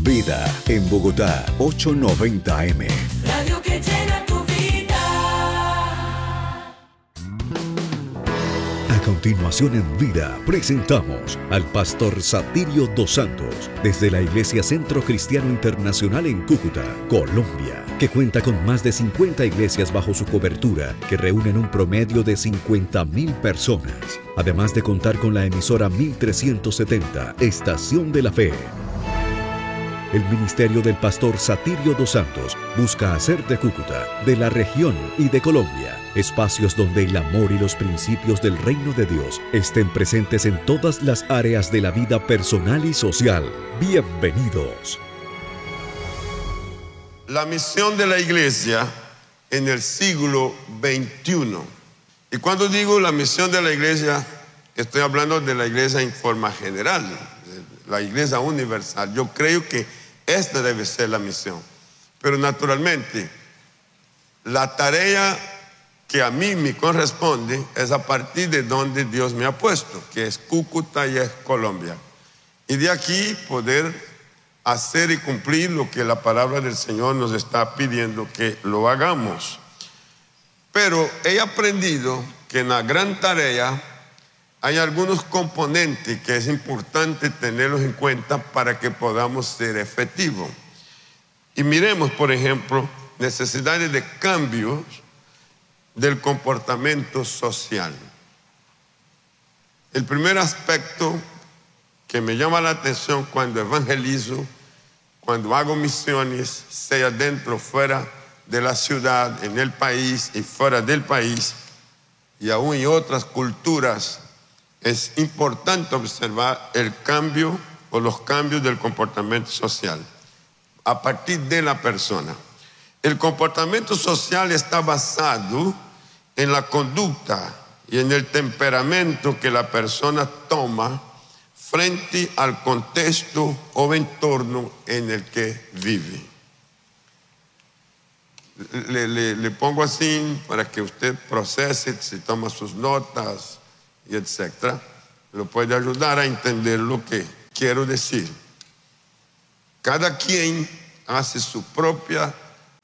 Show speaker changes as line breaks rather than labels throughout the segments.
Vida en Bogotá, 890 AM.
Radio que llena tu vida.
A continuación en Vida presentamos al pastor Satirio dos Santos desde la Iglesia Centro Cristiano Internacional en Cúcuta, Colombia, que cuenta con más de 50 iglesias bajo su cobertura que reúnen un promedio de 50.000 personas, además de contar con la emisora 1370, Estación de la Fe. El ministerio del pastor Satirio dos Santos busca hacer de Cúcuta, de la región y de Colombia, espacios donde el amor y los principios del reino de Dios estén presentes en todas las áreas de la vida personal y social. Bienvenidos.
La misión de la iglesia en el siglo XXI. Y cuando digo la misión de la iglesia, estoy hablando de la iglesia en forma general, la iglesia universal. Yo creo que esta debe ser la misión. Pero naturalmente, la tarea que a mí me corresponde es a partir de donde Dios me ha puesto, que es Cúcuta y es Colombia. Y de aquí poder hacer y cumplir lo que la palabra del Señor nos está pidiendo que lo hagamos. Pero he aprendido que en la gran tarea hay algunos componentes que es importante tenerlos en cuenta para que podamos ser efectivos. Y miremos, por ejemplo, necesidades de cambios del comportamiento social. El primer aspecto que me llama la atención cuando evangelizo, cuando hago misiones, sea dentro o fuera de la ciudad, en el país y fuera del país, y aún en otras culturas, es importante observar el cambio o los cambios del comportamiento social a partir de la persona. El comportamiento social está basado en la conducta y en el temperamento que la persona toma frente al contexto o entorno en el que vive. Le pongo así para que usted procese, si toma sus notas y etcétera, lo puede ayudar a entender lo que quiero decir. Cada quien hace su propia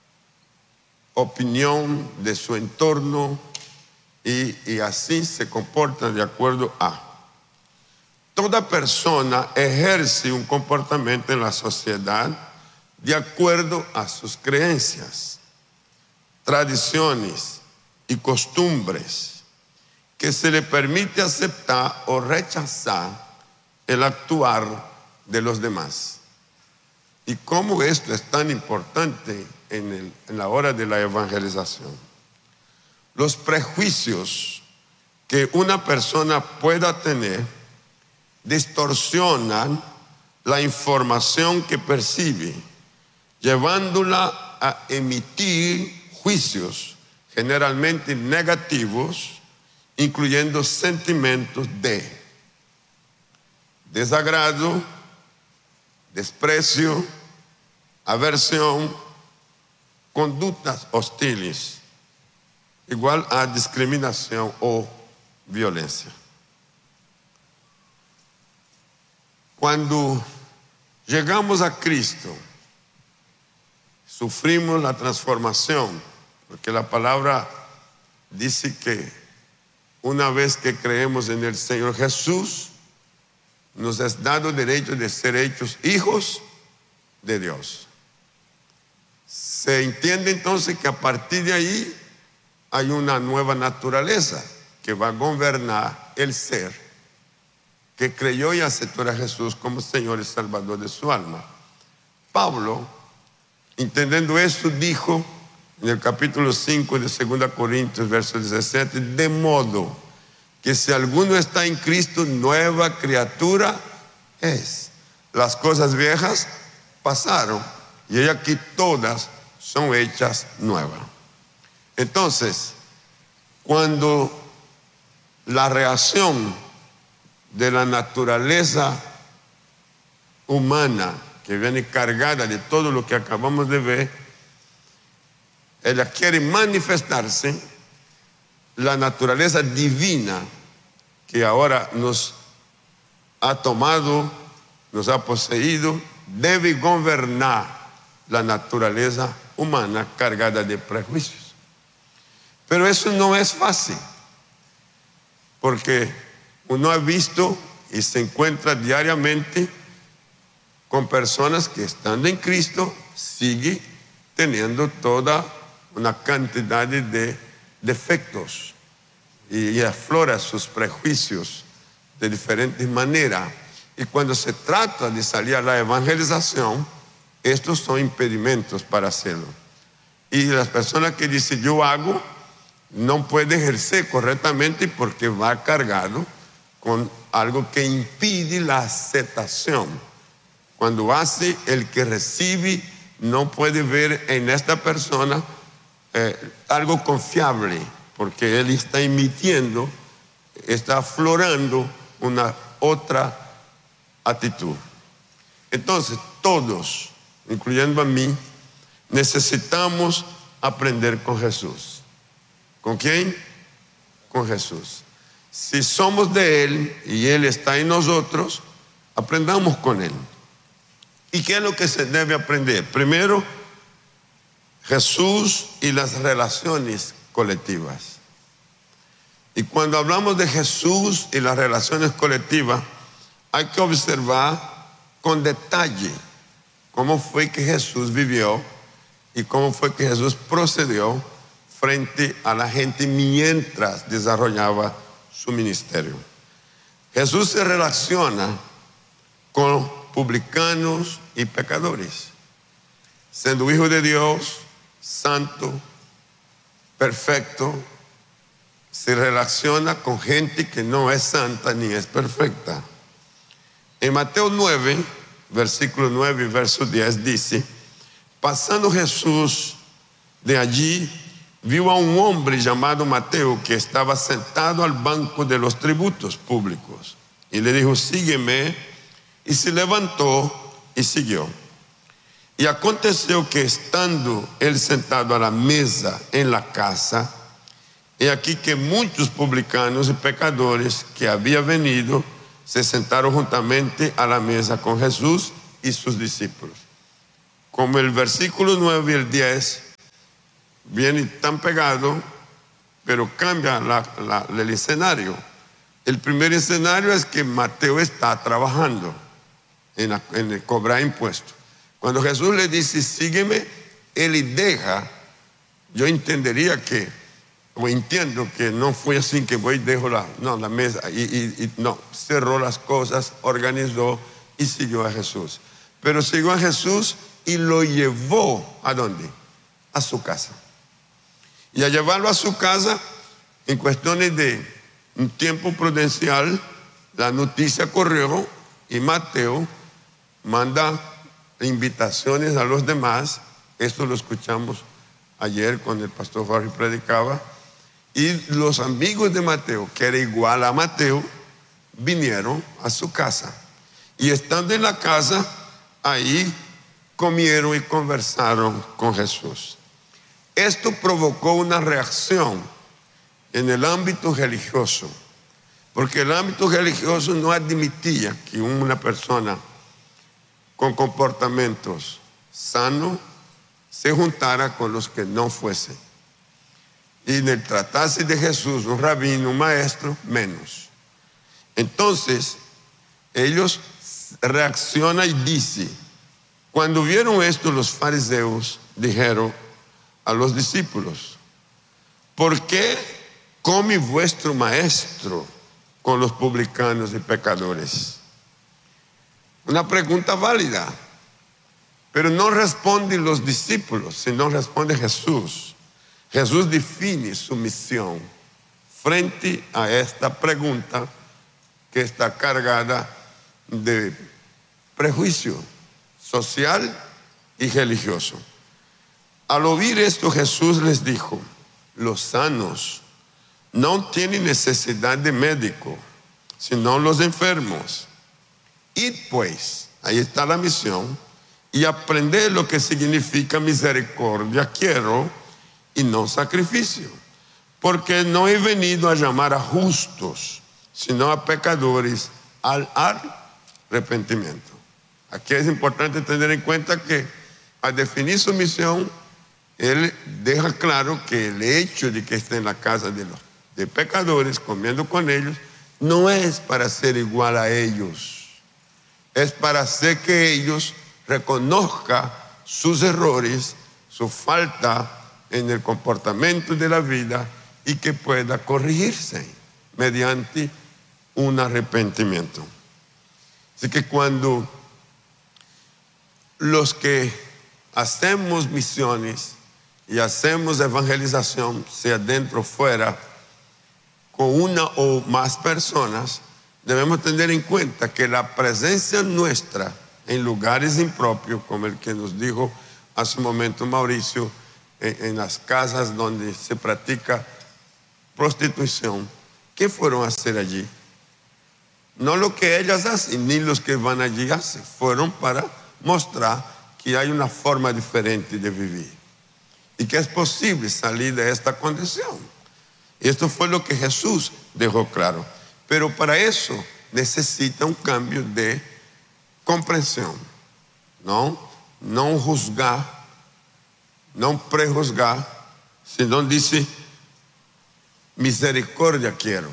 opinión de su entorno y así se comporta de acuerdo a. Toda persona ejerce un comportamiento en la sociedad de acuerdo a sus creencias, tradiciones y costumbres, que se le permite aceptar o rechazar el actuar de los demás. Y cómo esto es tan importante en la hora de la evangelización. Los prejuicios que una persona pueda tener distorsionan la información que percibe, llevándola a emitir juicios generalmente negativos, incluyendo sentimientos de desagrado, desprecio, aversión, conductas hostiles, igual a discriminación o violencia. Cuando llegamos a Cristo, sufrimos la transformación, porque la palabra dice que una vez que creemos en el Señor Jesús, nos es dado derecho de ser hechos hijos de Dios. Se entiende entonces que a partir de ahí hay una nueva naturaleza que va a gobernar el ser que creyó y aceptó a Jesús como Señor y Salvador de su alma. Pablo, entendiendo eso, dijo en el capítulo 5 de 2 Corintios, verso 17, de modo que si alguno está en Cristo, nueva criatura es. Las cosas viejas pasaron y he aquí todas son hechas nuevas. Entonces, cuando la reacción de la naturaleza humana que viene cargada de todo lo que acabamos de ver, ella quiere manifestarse, la naturaleza divina que ahora nos ha tomado, nos ha poseído, debe gobernar la naturaleza humana cargada de prejuicios. Pero eso no es fácil, porque uno ha visto y se encuentra diariamente con personas que estando en Cristo sigue teniendo toda una cantidad de defectos y aflora sus prejuicios de diferentes maneras. Y cuando se trata de salir a la evangelización, estos son impedimentos para hacerlo. Y las personas que dicen yo hago, no puede ejercer correctamente porque va cargado con algo que impide la aceptación. Cuando hace, el que recibe no puede ver en esta persona algo confiable, porque él está emitiendo, está aflorando una otra actitud. Entonces, todos, incluyendo a mí, necesitamos aprender con Jesús. ¿Con quién? Con Jesús. Si somos de Él y Él está en nosotros, aprendamos con Él. ¿Y qué es lo que se debe aprender? Primero, Jesús y las relaciones colectivas. Y cuando hablamos de Jesús y las relaciones colectivas, hay que observar con detalle cómo fue que Jesús vivió y cómo fue que Jesús procedió frente a la gente mientras desarrollaba su ministerio. Jesús se relaciona con publicanos y pecadores, siendo hijo de Dios, santo, perfecto, se relaciona con gente que no es santa ni es perfecta. En Mateo 9, versículo 9 y verso 10 dice: pasando Jesús de allí, vio a un hombre llamado Mateo que estaba sentado al banco de los tributos públicos y le dijo: sígueme. Y se levantó y siguió. Y aconteció que estando él sentado a la mesa en la casa, he aquí que muchos publicanos y pecadores que habían venido se sentaron juntamente a la mesa con Jesús y sus discípulos. Como el versículo 9 y el 10 viene tan pegado, pero cambia el escenario. El primer escenario es que Mateo está trabajando en el cobrar impuestos. Cuando Jesús le dice sígueme, él deja. Yo entendería que, o entiendo que no fue así que voy y dejo la mesa y no, cerró las cosas, organizó y siguió a Jesús. Pero siguió a Jesús y lo llevó ¿a dónde? A su casa. Y al llevarlo a su casa, en cuestiones de un tiempo prudencial, la noticia corrió y Mateo manda invitaciones a los demás. Esto lo escuchamos ayer cuando el pastor Jorge predicaba. Y los amigos de Mateo, que era igual a Mateo, vinieron a su casa. Y estando en la casa, ahí comieron y conversaron con Jesús. Esto provocó una reacción en el ámbito religioso, porque el ámbito religioso no admitía que una persona con comportamientos sanos se juntara con los que no fuesen. Y en el tratarse de Jesús, un rabino, un maestro, menos. Entonces, ellos reaccionan y dicen: cuando vieron esto, los fariseos dijeron a los discípulos: ¿por qué come vuestro maestro con los publicanos y pecadores? Una pregunta válida, pero no responden los discípulos, sino responde Jesús. Jesús define su misión frente a esta pregunta que está cargada de prejuicio social y religioso. Al oír esto, Jesús les dijo: los sanos no tienen necesidad de médico, sino los enfermos. Id pues, ahí está la misión, y aprended lo que significa misericordia quiero y no sacrificio, porque no he venido a llamar a justos, sino a pecadores al arrepentimiento. Aquí es importante tener en cuenta que al definir su misión, Él deja claro que el hecho de que esté en la casa de pecadores, comiendo con ellos, no es para ser igual a ellos. Es para hacer que ellos reconozcan sus errores, su falta en el comportamiento de la vida y que pueda corregirse mediante un arrepentimiento. Así que cuando los que hacemos misiones y hacemos evangelización, sea dentro o fuera, con una o más personas, debemos tener en cuenta que la presencia nuestra en lugares impropios, como el que nos dijo hace un momento Mauricio, en las casas donde se practica prostitución, ¿qué fueron a hacer allí? No lo que ellas hacen, ni los que van allí hacen, fueron para mostrar que hay una forma diferente de vivir y que es posible salir de esta condición. Y esto fue lo que Jesús dejó claro. Pero para eso necesita un cambio de comprensión, no juzgar, no prejuzgar, sino dice misericordia quiero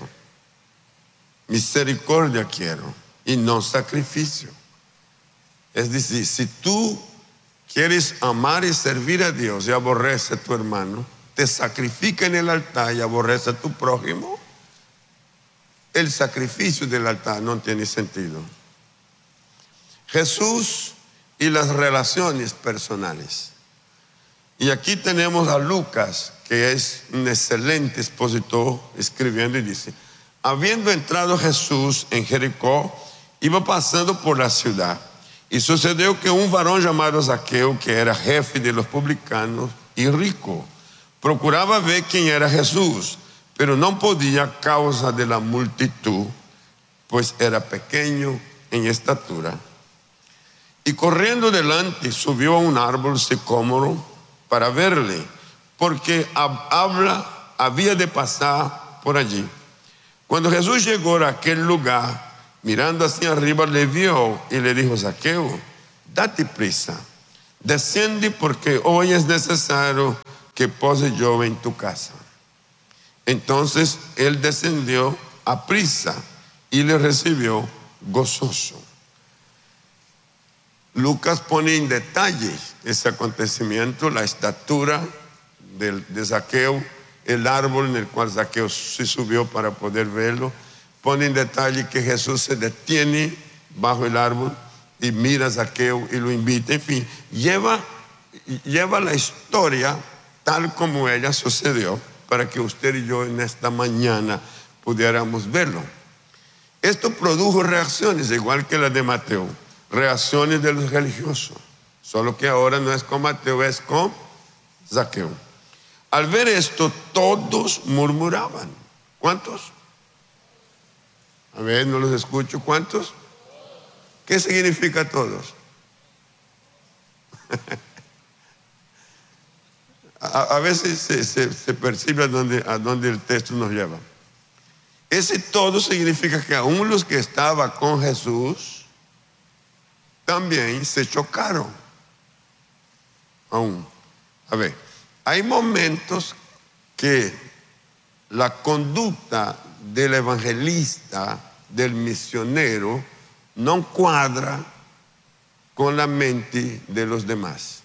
y no sacrificio. Es decir, si tú quieres amar y servir a Dios y aborrece a tu hermano, te sacrifica en el altar y aborrece a tu prójimo, el sacrificio del altar no tiene sentido. Jesús y las relaciones personales. Y aquí tenemos a Lucas, que es un excelente expositor, escribiendo y dice: habiendo entrado Jesús en Jericó, iba pasando por la ciudad. Y sucedió que un varón llamado Zaqueo, que era jefe de los publicanos y rico, procuraba ver quién era Jesús, pero no podía a causa de la multitud, pues era pequeño en estatura. Y corriendo delante subió a un árbol sicómoro para verle, porque había de pasar por allí. Cuando Jesús llegó a aquel lugar, mirando hacia arriba, le vio y le dijo: Zaqueo, date prisa, desciende, porque hoy es necesario que pose yo en tu casa. Entonces él descendió a prisa y le recibió gozoso. Lucas pone en detalle ese acontecimiento, la estatura de Zaqueo, el árbol en el cual Zaqueo se subió para poder verlo. Pone en detalle que Jesús se detiene bajo el árbol y mira a Zaqueo y lo invita. En fin, lleva la historia tal como ella sucedió para que usted y yo en esta mañana pudiéramos verlo. Esto produjo reacciones igual que la de Mateo, reacciones de los religiosos, solo que ahora no es con Mateo, es con Zaqueo. Al ver esto, todos murmuraban. ¿Cuántos? A ver, no los escucho. ¿Cuántos? ¿Qué significa todos? A veces se percibe a dónde el texto nos lleva. Ese todo significa que aún los que estaban con Jesús también se chocaron. Aún. A ver, hay momentos que la conducta del evangelista, del misionero, no cuadra con la mente de los demás.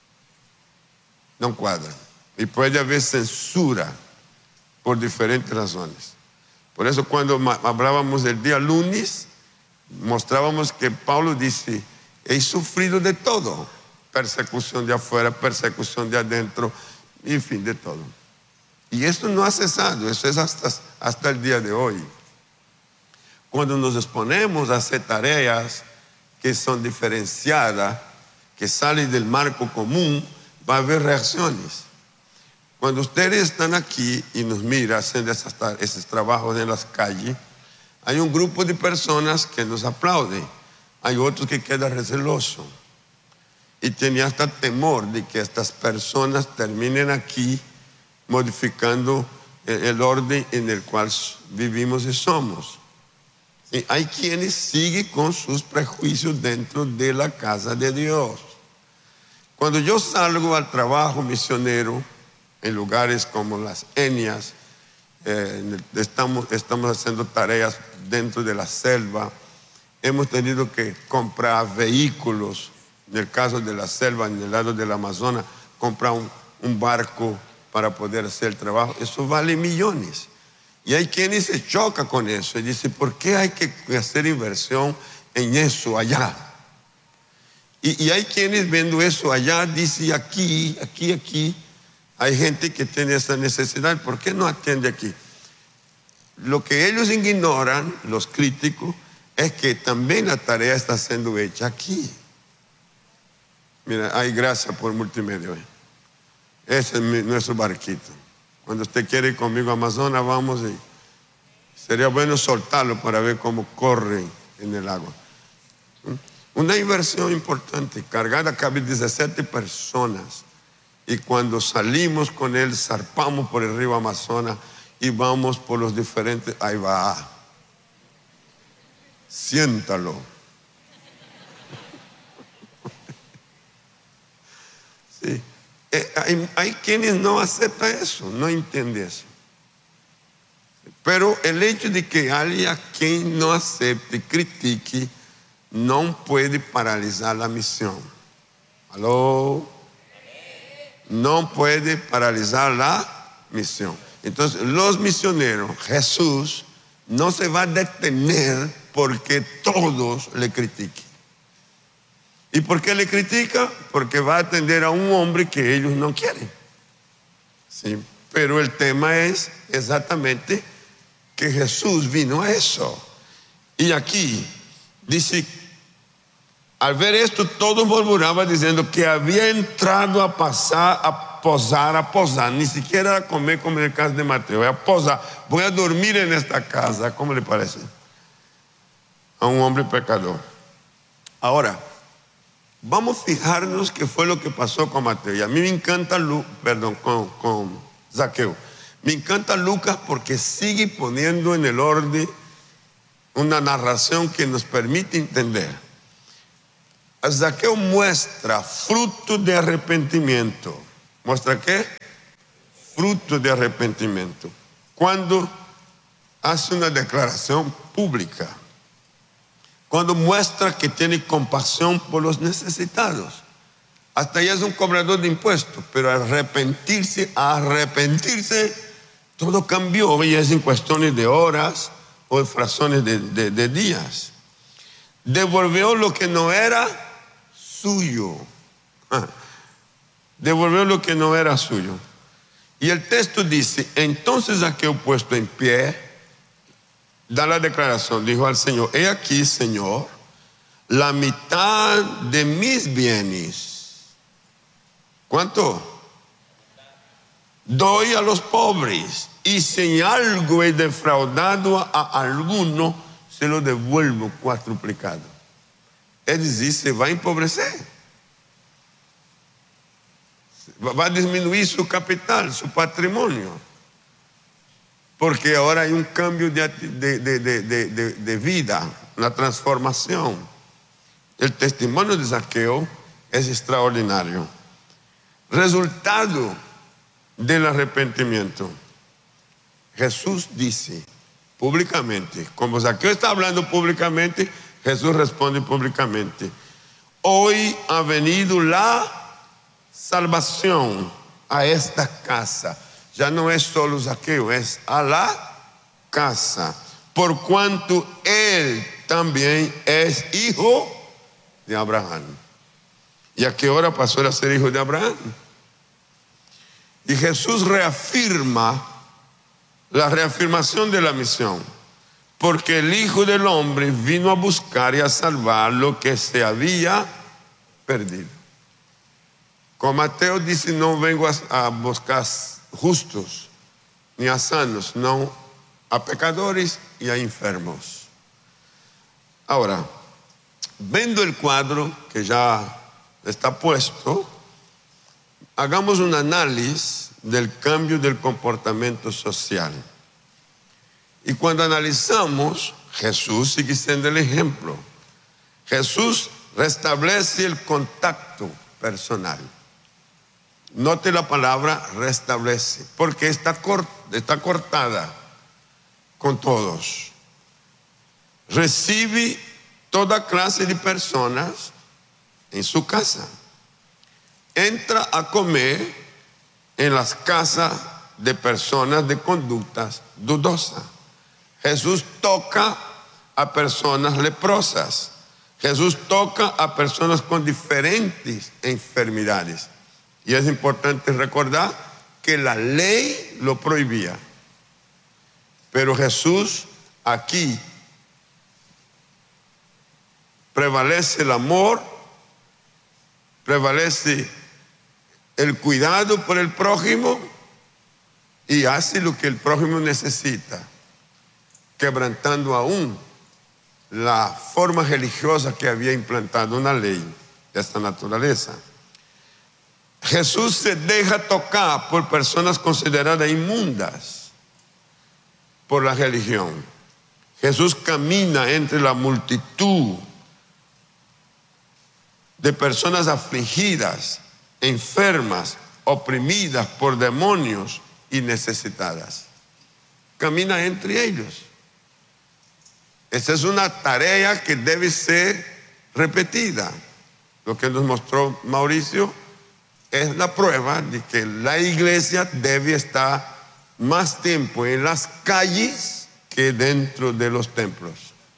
No cuadra. Y puede haber censura por diferentes razones. Por eso cuando hablábamos del día lunes, mostrábamos que Pablo dice: he sufrido de todo. Persecución de afuera, persecución de adentro, en fin, de todo. Y esto no ha cesado, eso es hasta el día de hoy. Cuando nos exponemos a hacer tareas que son diferenciadas, que salen del marco común, va a haber reacciones. Cuando ustedes están aquí y nos miran haciendo esos trabajos en las calles, hay un grupo de personas que nos aplauden, hay otros que quedan recelosos. Y tenía hasta temor de que estas personas terminen aquí modificando el orden en el cual vivimos y somos. Y hay quienes siguen con sus prejuicios dentro de la casa de Dios. Cuando yo salgo al trabajo misionero en lugares como las etnias, estamos haciendo tareas dentro de la selva, hemos tenido que comprar vehículos, en el caso de la selva, en el lado del Amazonas, comprar un barco para poder hacer el trabajo. Eso vale millones. Y hay quienes se chocan con eso y dicen, ¿por qué hay que hacer inversión en eso allá? Y hay quienes viendo eso allá, dicen aquí, hay gente que tiene esa necesidad, ¿por qué no atiende aquí? Lo que ellos ignoran, los críticos, es que también la tarea está siendo hecha aquí. Mira, hay gracias por multimedia. Ese es nuestro barquito. Cuando usted quiere ir conmigo a Amazonas, vamos y sería bueno soltarlo para ver cómo corre en el agua. Una inversión importante. Cargada cabe 17 personas. Y cuando salimos con él, zarpamos por el río Amazonas y vamos por los diferentes. Ahí va. Siéntalo. Sí. Hay quienes no aceptan eso, no entienden eso. Pero el hecho de que haya quien no acepte, critique, no puede paralizar la misión. ¿Aló? No puede paralizar la misión. Entonces, los misioneros, Jesús, no se va a detener porque todos le critiquen. ¿Y por qué le critica? Porque va a atender a un hombre que ellos no quieren. Sí, pero el tema es exactamente que Jesús vino a eso. Y aquí dice, al ver esto, todos murmuraban diciendo que había entrado a posar, ni siquiera a comer como en el caso de Mateo, voy a posar, voy a dormir en esta casa. ¿Cómo le parece? A un hombre pecador. Ahora, vamos a fijarnos qué fue lo que pasó con Mateo. Y a mí me encanta, con Zaqueo. Me encanta Lucas porque sigue poniendo en el orden una narración que nos permite entender. Zaqueo muestra fruto de arrepentimiento. ¿Muestra qué? Fruto de arrepentimiento. Cuando hace una declaración pública. Cuando muestra que tiene compasión por los necesitados. Hasta allá es un cobrador de impuestos, pero arrepentirse, todo cambió y es en cuestiones de horas o en fracciones de días. Devolvió lo que no era suyo. Devolvió lo que no era suyo. Y el texto dice, entonces Zaqueo puesto en pie, da la declaración, dijo al Señor, he aquí, Señor, la mitad de mis bienes. ¿Cuánto? Doy a los pobres, y si algo he defraudado a alguno, se lo devuelvo cuatruplicado. Es decir, se va a empobrecer. Va a disminuir su capital, su patrimonio. Porque ahora hay un cambio de vida, una transformación. El testimonio de Zaqueo es extraordinario. Resultado del arrepentimiento. Jesús dice públicamente, como Zaqueo está hablando públicamente, Jesús responde públicamente, hoy ha venido la salvación a esta casa. Ya no es solo Zaqueo, es a la casa, por cuanto él también es hijo de Abraham. ¿Y a qué hora pasó a ser hijo de Abraham? Y Jesús reafirma la reafirmación de la misión, porque el Hijo del Hombre vino a buscar y a salvar lo que se había perdido. Como Mateo dice, no vengo a buscar justos ni a sanos, no a pecadores y a enfermos. Ahora, viendo el cuadro que ya está puesto, hagamos un análisis del cambio del comportamiento social. Y cuando analizamos, Jesús sigue siendo el ejemplo. Jesús restablece el contacto personal. Note la palabra restablece, porque está cortada con todos. Recibe toda clase de personas en su casa. Entra a comer en las casas de personas de conductas dudosas. Jesús toca a personas leprosas. Jesús toca a personas con diferentes enfermedades. Y es importante recordar que la ley lo prohibía. Pero Jesús aquí prevalece el amor, prevalece el cuidado por el prójimo y hace lo que el prójimo necesita, quebrantando aún la forma religiosa que había implantado una ley de esta naturaleza. Jesús se deja tocar por personas consideradas inmundas por la religión. Jesús camina entre la multitud de personas afligidas, enfermas, oprimidas por demonios y necesitadas. Camina entre ellos. Esta es una tarea que debe ser repetida. Lo que nos mostró Mauricio es la prueba de que la iglesia debe estar más tiempo en las calles que dentro de los templos.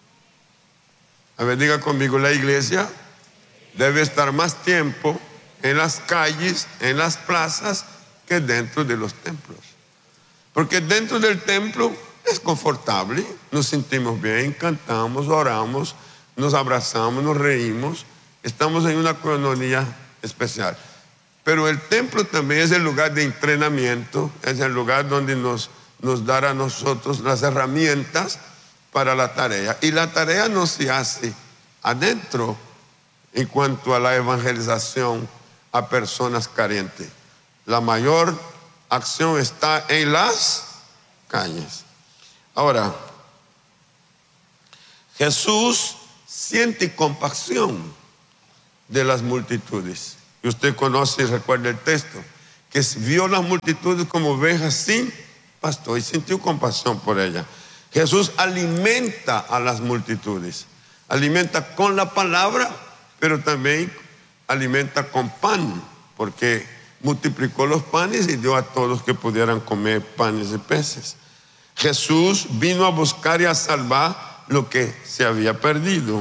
A ver, diga conmigo, la iglesia debe estar más tiempo en las calles, en las plazas, que dentro de los templos. Porque dentro del templo es confortable, nos sentimos bien, cantamos, oramos, nos abrazamos, nos reímos, estamos en una comunión especial. Pero el templo también es el lugar de entrenamiento, es el lugar donde nos dará a nosotros las herramientas para la tarea. Y la tarea no se hace adentro en cuanto a la evangelización a personas carentes. La mayor acción está en las calles. Ahora, Jesús siente compasión de las multitudes. Y usted conoce y recuerda el texto, que vio las multitudes como ovejas sin pastor y sintió compasión por ellas. Jesús alimenta a las multitudes, alimenta con la palabra, pero también alimenta con pan, porque multiplicó los panes y dio a todos que pudieran comer panes y peces. Jesús vino a buscar y a salvar lo que se había perdido.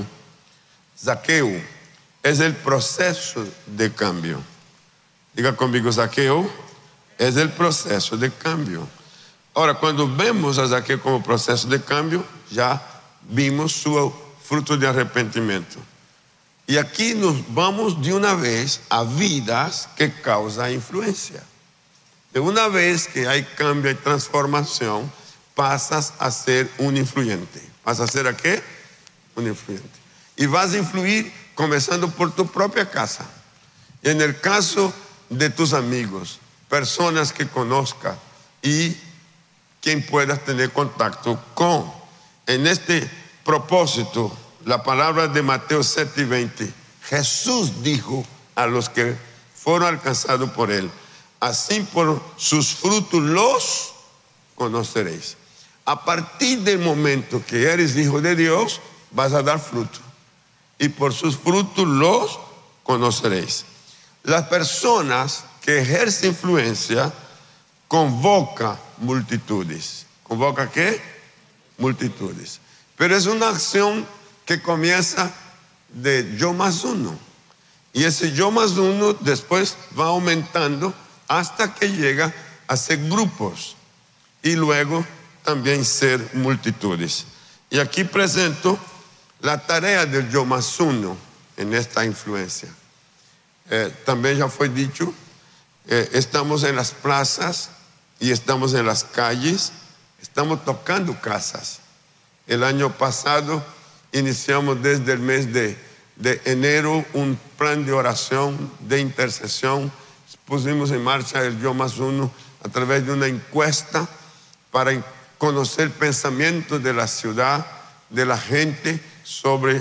Zaqueo es el proceso de cambio. Diga conmigo, Zaqueo es el proceso de cambio. Ahora, cuando vemos a Zaqueo como proceso de cambio, ya vimos su fruto de arrepentimiento. Y aquí nos vamos de una vez a vidas que causan influencia. De una vez que hay cambio y transformación, pasas a ser un influyente. ¿Vas a ser a qué? Un influyente. Y vas a influir comenzando por tu propia casa. Y en el caso de tus amigos, personas que conozcas y quien puedas tener contacto con. En este propósito, la palabra de Mateo 7:20, Jesús dijo a los que fueron alcanzados por él: así por sus frutos los conoceréis. A partir del momento que eres hijo de Dios, vas a dar fruto. Y por sus frutos los conoceréis. Las personas que ejercen influencia convoca multitudes. ¿Convoca qué? Multitudes. Pero es una acción que comienza de yo más uno. Y ese yo más uno después va aumentando hasta que llega a ser grupos. Y luego también ser multitudes. Y aquí presento la tarea del yo más uno en esta influencia. También ya fue dicho, estamos en las plazas y estamos en las calles, estamos tocando casas. El año pasado iniciamos desde el mes de enero un plan de oración, de intercesión. Pusimos en marcha el Yo Más Uno a través de una encuesta para conocer el pensamiento de la ciudad, de la gente sobre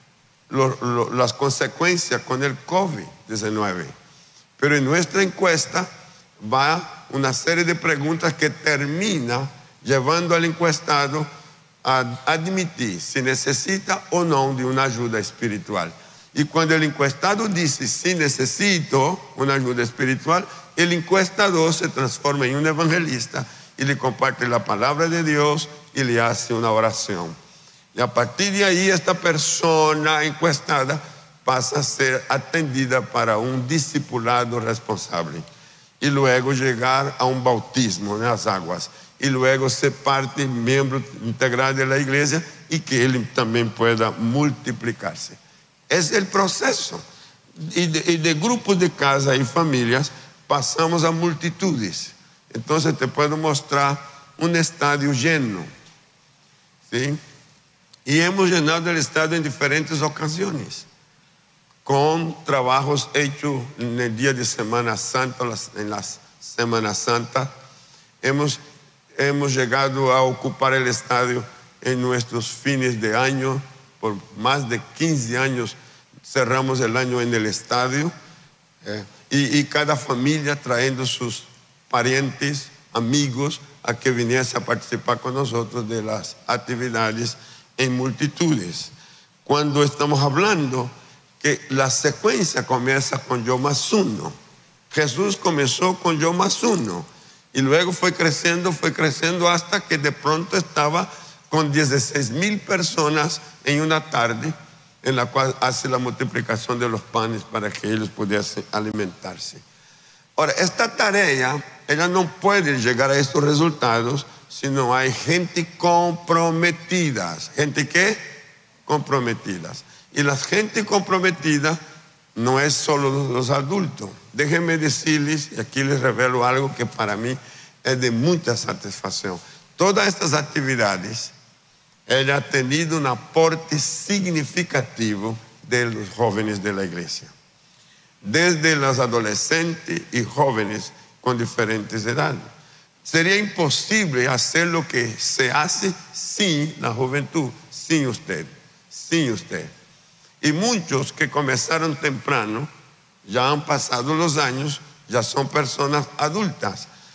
las consecuencias con el COVID-19. Pero en nuestra encuesta va una serie de preguntas que termina llevando al encuestado a admitir si necesita o no de una ayuda espiritual. Y cuando el encuestado dice si necesito una ayuda espiritual, el encuestador se transforma en un evangelista y le comparte la palabra de Dios y le hace una oración. Y a partir de ahí esta persona encuestada pasa a ser atendida para un discipulado responsable y luego llegar a un bautismo en las aguas y luego ser parte, miembro integral de la iglesia y que él también pueda multiplicarse. Es el proceso. Y de grupos de casa y familias pasamos a multitudes. Entonces te puedo mostrar un estadio lleno, ¿sí? Y hemos llenado el estadio en diferentes ocasiones, con trabajos hechos en el día de Semana Santa, en la Semana Santa. Hemos llegado a ocupar el estadio en nuestros fines de año. Por más de 15 años cerramos el año en el estadio, y cada familia trayendo sus parientes, amigos, a que viniese a participar con nosotros de las actividades en multitudes. Cuando estamos hablando que la secuencia comienza con yo más uno. Jesús comenzó con yo más uno y luego fue creciendo hasta que de pronto estaba con 16,000 personas en una tarde, en la cual hace la multiplicación de los panes para que ellos pudiesen alimentarse. Ahora, esta tarea, ella no puede llegar a estos resultados si no hay gente comprometidas. ¿Gente qué? Comprometidas. Y la gente comprometida no es solo los adultos. Déjenme decirles, y aquí les revelo algo que para mí es de mucha satisfacción. Todas estas actividades, ella ha tenido un aporte significativo de los jóvenes de la iglesia. Desde los adolescentes y jóvenes con diferentes edades. Sería imposible hacer lo que se hace sin la juventud, sin usted. Y muchos que comenzaron temprano, ya han pasado los años, ya son personas adultas